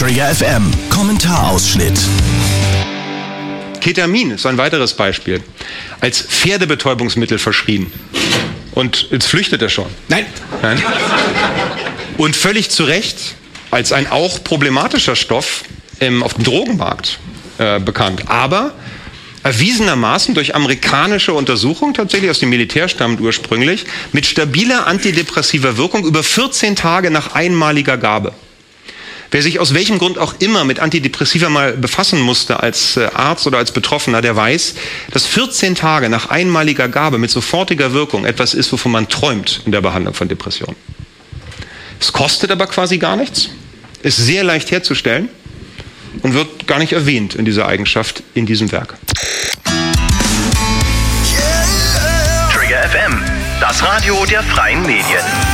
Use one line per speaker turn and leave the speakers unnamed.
Trigger FM Kommentarausschnitt.
Ketamin ist ein weiteres Beispiel. Als Pferdebetäubungsmittel verschrieben. Und jetzt flüchtet er schon.
Nein.
Und völlig zu Recht als ein auch problematischer Stoff auf dem Drogenmarkt bekannt. Aber erwiesenermaßen durch amerikanische Untersuchungen, tatsächlich aus dem Militär stammend ursprünglich, mit stabiler antidepressiver Wirkung über 14 Tage nach einmaliger Gabe. Wer sich aus welchem Grund auch immer mit Antidepressiva mal befassen musste als Arzt oder als Betroffener, der weiß, dass 14 Tage nach einmaliger Gabe mit sofortiger Wirkung etwas ist, wovon man träumt in der Behandlung von Depressionen. Es kostet aber quasi gar nichts, ist sehr leicht herzustellen und wird gar nicht erwähnt in dieser Eigenschaft in diesem Werk.
Trigger FM, das Radio der freien Medien.